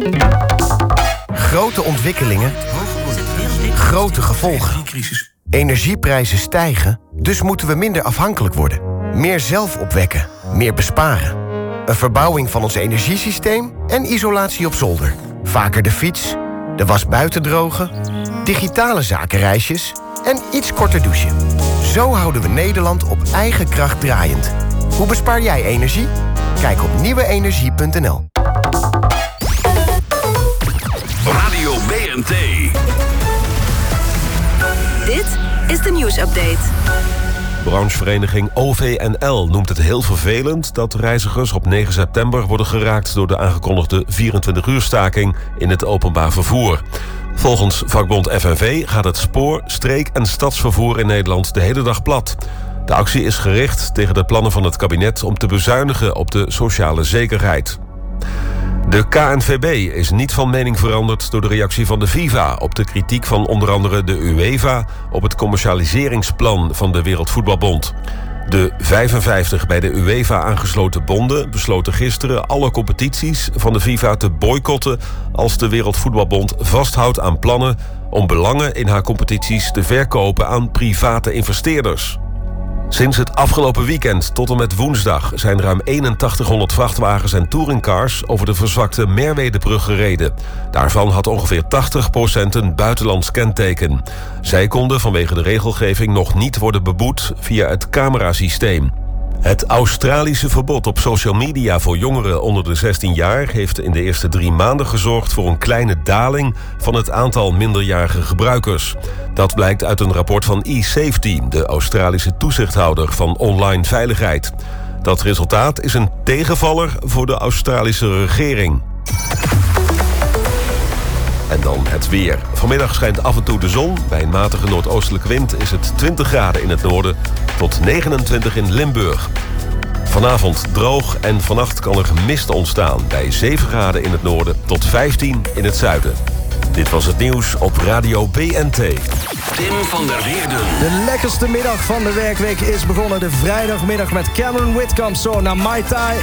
Grote ontwikkelingen, grote gevolgen. Energieprijzen stijgen, dus moeten we minder afhankelijk worden. Meer zelf opwekken, meer besparen. Een verbouwing van ons energiesysteem en isolatie op zolder. Vaker de fiets, de was buiten drogen, digitale zakenreisjes en iets korter douchen. Zo houden we Nederland op eigen kracht draaiend. Hoe bespaar jij energie? Kijk op nieuweenergie.nl. Radio BNT. Dit is de nieuwsupdate. Branchevereniging OVNL noemt het heel vervelend dat reizigers op 9 september worden geraakt door de aangekondigde 24-uur-staking in het openbaar vervoer. Volgens vakbond FNV gaat het spoor-, streek- en stadsvervoer in Nederland de hele dag plat. De actie is gericht tegen de plannen van het kabinet om te bezuinigen op de sociale zekerheid. De KNVB is niet van mening veranderd door de reactie van de FIFA op de kritiek van onder andere de UEFA op het commercialiseringsplan van de Wereldvoetbalbond. De 55 bij de UEFA aangesloten bonden besloten gisteren alle competities van de FIFA te boycotten als de Wereldvoetbalbond vasthoudt aan plannen om belangen in haar competities te verkopen aan private investeerders. Sinds het afgelopen weekend tot en met woensdag zijn ruim 8100 vrachtwagens en touringcars over de verzwakte Merwedebrug gereden. Daarvan had ongeveer 80% een buitenlands kenteken. Zij konden vanwege de regelgeving nog niet worden beboet via het camerasysteem. Het Australische verbod op social media voor jongeren onder de 16 jaar... heeft in de eerste 3 maanden gezorgd voor een kleine daling van het aantal minderjarige gebruikers. Dat blijkt uit een rapport van eSafety, de Australische toezichthouder van online veiligheid. Dat resultaat is een tegenvaller voor de Australische regering. En dan het weer. Vanmiddag schijnt af en toe de zon. Bij een matige noordoostelijke wind is het 20 graden in het noorden tot 29 in Limburg. Vanavond droog en vannacht kan er mist ontstaan bij 7 graden in het noorden tot 15 in het zuiden. Dit was het nieuws op Radio BNT. Tim van der Weerden. De lekkerste middag van de werkweek is begonnen. De vrijdagmiddag met Cameron Whitcomb. Zo naar Mai Tai